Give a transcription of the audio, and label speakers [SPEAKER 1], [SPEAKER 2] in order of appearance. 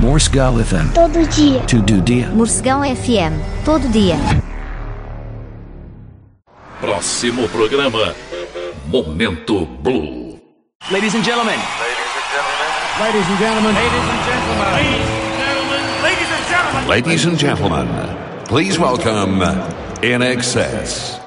[SPEAKER 1] Morsegal FM.
[SPEAKER 2] Todo dia.
[SPEAKER 1] Todo dia.
[SPEAKER 3] Morcegão FM. Todo dia.
[SPEAKER 4] Próximo programa, Momento Blue.
[SPEAKER 5] Ladies and gentlemen.
[SPEAKER 6] Ladies and gentlemen.
[SPEAKER 5] Ladies and gentlemen.
[SPEAKER 4] Ladies and gentlemen, please welcome In Excess.